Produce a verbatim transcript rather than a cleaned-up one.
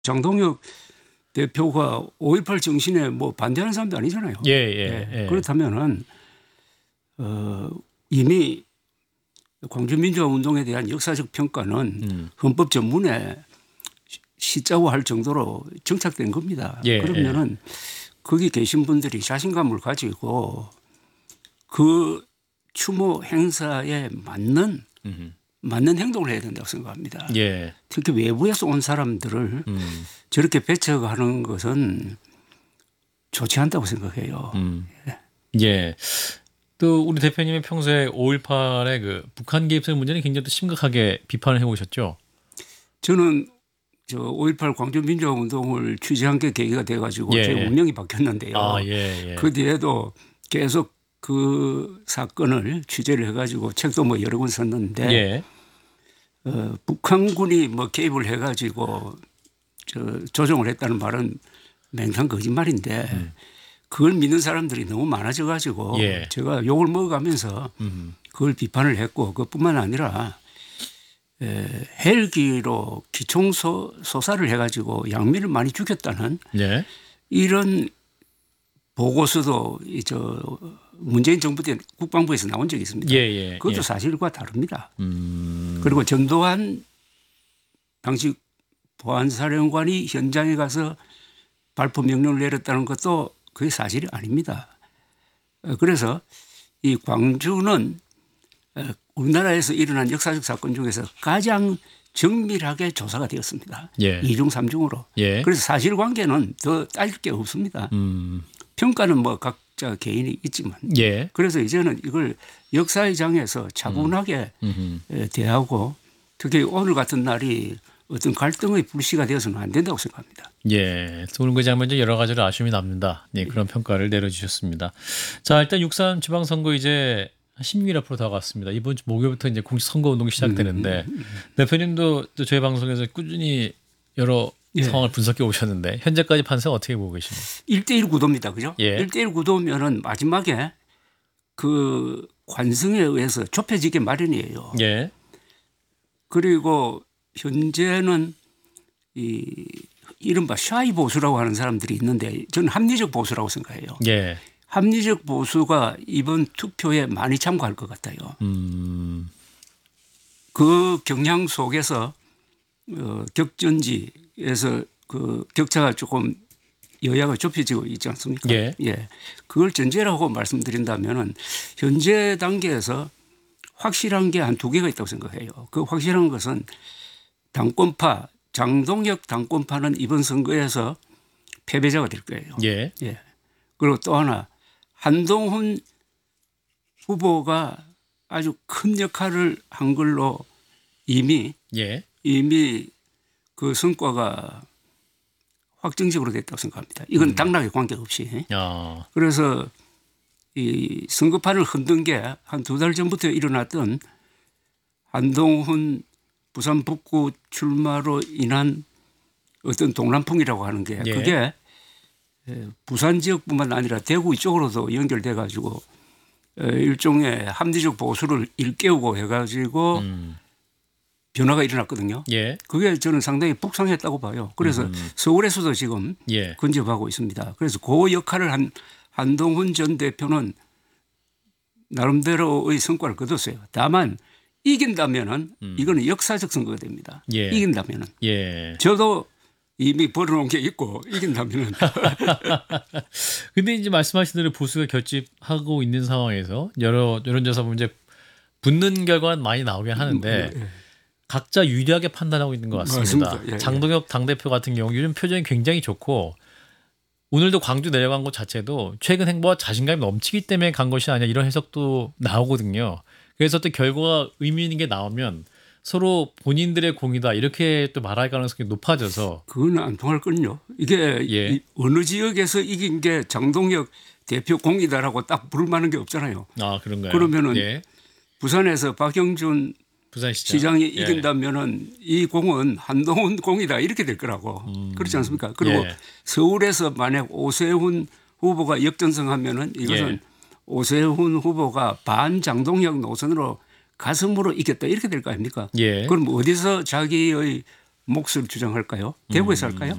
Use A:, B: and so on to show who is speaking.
A: 장동혁 대표가 오일팔 정신에 뭐 반대하는 사람도 아니잖아요.
B: 예, 예,
A: 예.
B: 예.
A: 그렇다면은 어, 이미 광주민주화운동에 대한 역사적 평가는
B: 음.
A: 헌법 전문에 시자화할 정도로 정착된 겁니다.
B: 예,
A: 그러면은
B: 예.
A: 거기 계신 분들이 자신감을 가지고 그 추모 행사에 맞는
B: 음흠.
A: 맞는 행동을 해야 된다고 생각합니다.
B: 예.
A: 특히 외부에서 온 사람들을
B: 음.
A: 저렇게 배척하는 것은 좋지 않다고 생각해요.
B: 음. 예. 또 우리 대표님의 평소에 오일팔의 그 북한 개입설 문제는 굉장히 또 심각하게 비판을 해오셨죠.
A: 저는 저 오일팔 광주민주화운동을 취재한 게 계기가 돼가지고
B: 예,
A: 제
B: 예.
A: 운명이 바뀌었는데요.
B: 아, 예, 예.
A: 그 뒤에도 계속 그 사건을 취재를 해가지고 책도 뭐 여러 권 썼는데
B: 예.
A: 어, 북한군이 뭐 개입을 해가지고 저 조종을 했다는 말은 맹탕 거짓말인데
B: 음.
A: 그걸 믿는 사람들이 너무 많아져가지고
B: 예.
A: 제가 욕을 먹어가면서
B: 음.
A: 그걸 비판을 했고 그것뿐만 아니라 에, 헬기로 기총소 소사를 해가지고 양미를 많이 죽였다는
B: 예.
A: 이런 보고서도 이 저 문재인 정부 때 국방부에서 나온 적이 있습니다.
B: 예, 예.
A: 그것도
B: 예.
A: 사실과 다릅니다.
B: 음.
A: 그리고 전두환 당시 보안사령관이 현장에 가서 발포 명령을 내렸다는 것도 그게 사실이 아닙니다. 그래서 이 광주는 우리나라에서 일어난 역사적 사건 중에서 가장 정밀하게 조사가 되었습니다.
B: 예.
A: 이중 삼중으로.
B: 예.
A: 그래서 사실관계는 더 따질 게 없습니다.
B: 음.
A: 평가는 뭐 각자 개인이 있지만.
B: 예.
A: 그래서 이제는 이걸 역사의 장에서 차분하게
B: 음.
A: 대하고 특히 오늘 같은 날이 어떤 갈등의 불씨가 되어서는 안 된다고 생각합니다.
B: 예. 오늘 그 장면 중 여러 가지로 아쉬움이 남는다. 네, 그런 평가를 내려주셨습니다. 자, 일단 육삼 지방선거 이제 십육 일 앞으로 다가왔습니다. 이번 주 목요일부터 이제 공식 선거 운동이 시작되는데 음, 음, 음. 대표님도 또 저희 방송에서 꾸준히 여러 예. 상황을 분석해 오셨는데 현재까지 판세는 어떻게 보고 계십니까?
A: 일 대일 구도입니다. 그죠?
B: 예.
A: 일 대일 구도면은 마지막에 그 관성에 의해서 좁혀지게 마련이에요.
B: 예.
A: 그리고 현재는 이 이른바 샤이 보수라고 하는 사람들이 있는데 저는 합리적 보수라고 생각해요.
B: 예.
A: 합리적 보수가 이번 투표에 많이 참가할 것 같아요.
B: 음.
A: 그 경향 속에서 어, 격전지에서 그 격차가 조금 여야가 좁혀지고 있지 않습니까?
B: 예.
A: 예. 그걸 전제라고 말씀드린다면은 현재 단계에서 확실한 게 한 두 개가 있다고 생각해요. 그 확실한 것은 당권파, 장동혁 당권파는 이번 선거에서 패배자가 될 거예요.
B: 예.
A: 예. 그리고 또 하나 한동훈 후보가 아주 큰 역할을 한 걸로 이미
B: 예.
A: 이미 그 성과가 확정적으로 됐다고 생각합니다. 이건
B: 음.
A: 당락에 관계없이.
B: 아.
A: 그래서 이 선거판을 흔든 게 한 두 달 전부터 일어났던 한동훈 부산 북구 출마로 인한 어떤 동남풍이라고 하는 게
B: 예.
A: 그게 부산 지역뿐만 아니라 대구 이쪽으로도 연결돼 가지고 일종의 합리적 보수를 일깨우고 해가지고 음. 변화가 일어났거든요.
B: 예.
A: 그게 저는 상당히 북상했다고 봐요. 그래서 음. 서울에서도 지금
B: 예.
A: 근접하고 있습니다. 그래서 그 역할을 한 한동훈 전 대표는 나름대로의 성과를 거뒀어요. 다만 이긴다면은 음. 이거는 역사적 선거가 됩니다.
B: 예.
A: 이긴다면은.
B: 예.
A: 저도 이미 벌어놓은 게 있고 이긴다면은.
B: 근데 이제 말씀하신 대로 보수가 결집하고 있는 상황에서 여러 여론조사 보면 이제 붙는 결과는 많이 나오긴 하는데 음, 예. 각자 유리하게 판단하고 있는 것 같습니다.
A: 예,
B: 장동혁 당대표 같은 경우 요즘 표정이 굉장히 좋고 오늘도 광주 내려간 것 자체도 최근 행보와 자신감이 넘치기 때문에 간 것이 아니냐 이런 해석도 나오거든요. 그래서 또 결과가 의미 있는 게 나오면 서로 본인들의 공이다 이렇게 또 말할 가능성이 높아져서
A: 그건 안 통할 건요. 이게
B: 예.
A: 어느 지역에서 이긴 게 장동혁 대표 공이다라고 딱 부를 만한 게 없잖아요.
B: 아 그런가요?
A: 그러면은
B: 예.
A: 부산에서 박영준
B: 부산시장.
A: 시장이 이긴다면은 예. 이 공은 한동훈 공이다 이렇게 될 거라고 음. 그렇지 않습니까? 그리고 예. 서울에서 만약 오세훈 후보가 역전승하면은 이것은 예. 오세훈 후보가 반장동혁 노선으로 가슴으로 이겼다 이렇게 될 거 아닙니까?
B: 예.
A: 그럼 어디서 자기의 몫을 주장할까요? 대구에서 할까요?